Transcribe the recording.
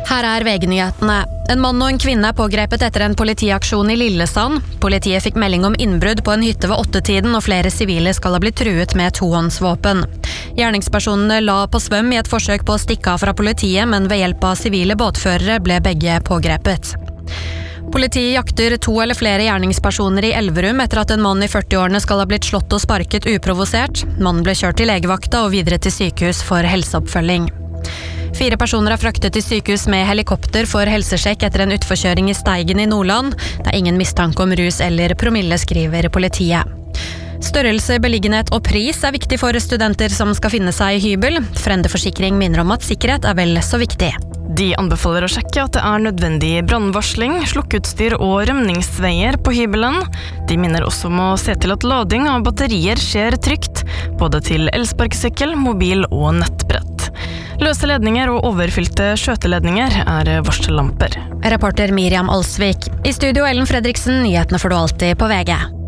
Her VG-nyhetene. En mann og en kvinne pågrepet etter en politiaksjon i Lillesand. Politiet fikk melding om innbrudd på en hytte ved 8-tiden, og flere sivile skal ha blitt truet med tohåndsvåpen. Gjerningspersonene la på svøm i et forsøk på å stikke av fra politiet, men ved hjelp av sivile båtførere ble begge pågrepet. Politiet jakter 2 eller flere gjerningspersoner i Elverum etter at en mann i 40-årene skal ha blitt slått og sparket uprovosert. Mannen ble kjørt til legevakta og videre til sykehus for helseoppfølging. 4 personer fraktet til sykehus med helikopter for helsesjekk etter en utforkjøring i Steigen i Nordland. Det ingen mistanke om rus eller promille, skriver politiet. Størrelse, beliggenhet og pris viktig for studenter som skal finne seg i hybel. Frende Forsikring minner om at sikkerhet vel så viktig. De anbefaler å sjekke at det nødvendig brannvarsling, slukkeutstyr og rømningsveier på hybelen. De minner også om å se til at lading av batterier skjer trygt, både til elsparkesykkel, mobil og nettbrett. Løse ledninger og overfylte skjøteledninger varsellamper. Reporter Miriam Alsvik. I studio Ellen Fredriksen, nyhetene får du alltid på VG.